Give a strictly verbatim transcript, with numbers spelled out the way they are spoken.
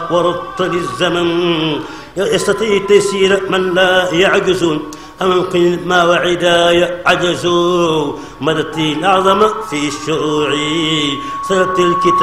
ورط للزمن يستطيع تيسير من لا يعجزون أمكن ما وعداي عجزوا مددت الأعظم في الشروع سردت الكتاب